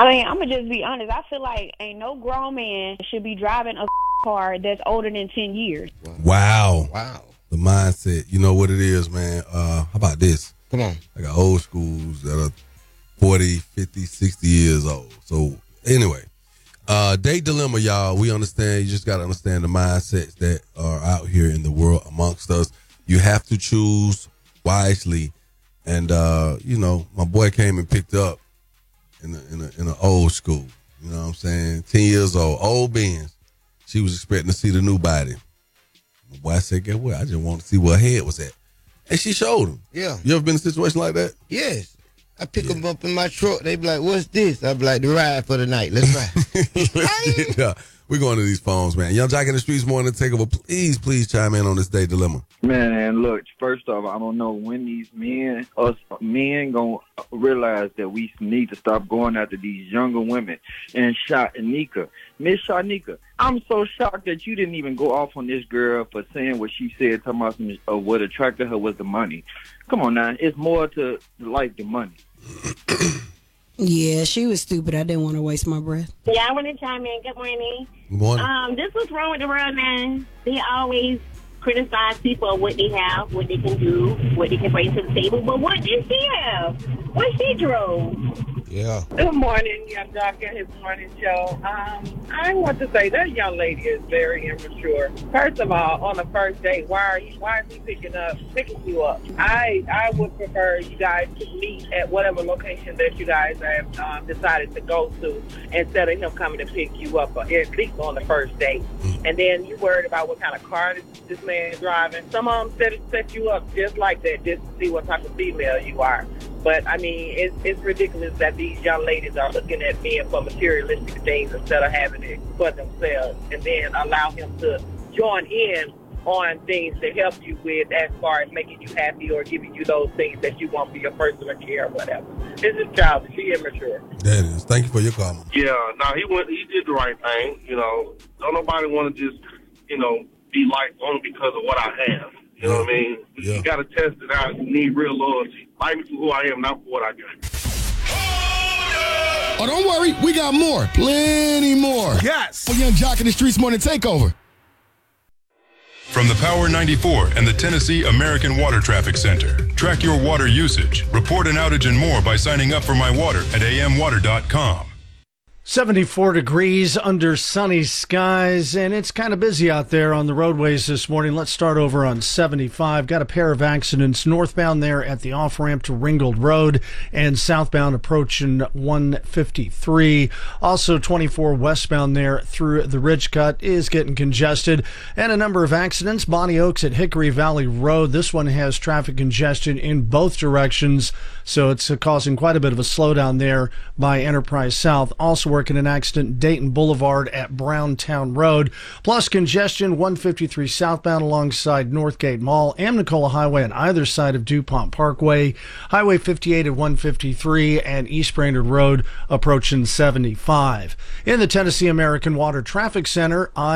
I mean, I'm gonna just be honest. I feel like ain't no grown man should be driving a car that's older than 10 years. Wow. Wow. The mindset. You know what it is, man. How about this? Come on. I got old schools that are 40, 50, 60 years old. So, anyway, date dilemma, y'all. We understand. You just got to understand the mindsets that are out here in the world amongst us. You have to choose wisely. And, my boy came and picked up in an old school. You know what I'm saying? 10 years old Benz. She was expecting to see the new body. My boy said, guess what? I just want to see where her head was at. And she showed him. Yeah. You ever been in a situation like that? Yes. I pick them up in my truck. They be like, what's this? I be like, the ride for the night. Let's ride. Yeah. We're going to these phones, man. Young Jock in the Streets morning take over. Please chime in on this date dilemma. Man, look, first off, I don't know when these men gonna realize that we need to stop going after these younger women. And Shanika, Miss Shanika, I'm so shocked that you didn't even go off on this girl for saying what she said, talking about what attracted her was the money. Come on now, it's more to life than money. Yeah, she was stupid. I didn't want to waste my breath. Yeah, I want to chime in. Good morning. Good morning. This what's wrong with the world, man. They always criticize people of what they have, what they can do, what they can bring to the table. But what did she have? What she drove? Yeah. Good morning, Young Jock and his morning show. I want to say that young lady is very immature. First of all, on the first date, why is he picking you up? I would prefer you guys to meet at whatever location that you guys have decided to go to instead of him coming to pick you up, at least on the first date. And then you worried about what kind of car this man is driving. Some of them set you up just like that, just to see what type of female you are. But, I mean, it's ridiculous that these young ladies are looking at men for materialistic things instead of having it for themselves, and then allow him to join in on things to help you with as far as making you happy or giving you those things that you want for your personal care or whatever. This is childish. She immature. That is. Thank you for your comment. Yeah, no, he did the right thing. Don't nobody want to just, be liked only because of what I have. You know what I mean? Yeah. You got to test it out. You need real loyalty. Like me for who I am, not for what I got. Oh, don't worry. We got more. Plenty more. Yes. For Young Jock in the Streets morning takeover. From the Power 94 and the Tennessee American Water Traffic Center. Track your water usage, report an outage and more by signing up for My Water at amwater.com. 74 degrees under sunny skies, and it's kind of busy out there on the roadways this morning. Let's start over on 75. Got a pair of accidents northbound there at the off-ramp to Ringgold Road and southbound approaching 153. Also 24 westbound there through the Ridge Cut is getting congested. And a number of accidents. Bonnie Oaks at Hickory Valley Road. This one has traffic congestion in both directions, so it's causing quite a bit of a slowdown there by Enterprise South. Also working an accident Dayton Boulevard at Browntown Road, plus congestion 153 southbound alongside Northgate Mall, Amnicola Highway on either side of DuPont Parkway, Highway 58 at 153, and East Brainerd Road approaching 75. In the Tennessee American Water Traffic Center,